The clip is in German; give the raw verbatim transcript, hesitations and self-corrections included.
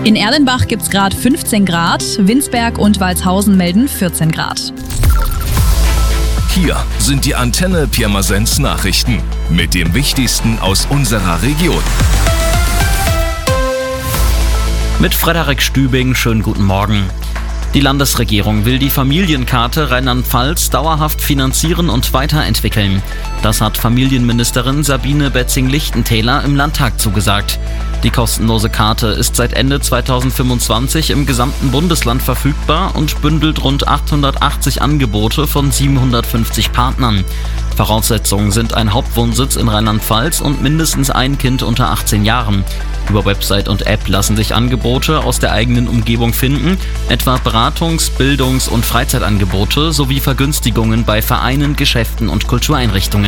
In Erlenbach gibt es gerade fünfzehn Grad, Winsberg und Walshausen melden vierzehn Grad. Hier sind die Antenne Pirmasens Nachrichten mit dem Wichtigsten aus unserer Region. Mit Frederik Stübing, schönen guten Morgen. Die Landesregierung will die Familienkarte Rheinland-Pfalz dauerhaft finanzieren und weiterentwickeln. Das hat Familienministerin Sabine Betzing-Lichtentäler im Landtag zugesagt. Die kostenlose Karte ist seit Ende zweitausendfünfundzwanzig im gesamten Bundesland verfügbar und bündelt rund achthundertachtzig Angebote von siebenhundertfünfzig Partnern. Voraussetzungen sind ein Hauptwohnsitz in Rheinland-Pfalz und mindestens ein Kind unter achtzehn Jahren. Über Website und App lassen sich Angebote aus der eigenen Umgebung finden, etwa Beratungs-, Bildungs- und Freizeitangebote sowie Vergünstigungen bei Vereinen, Geschäften und Kultureinrichtungen.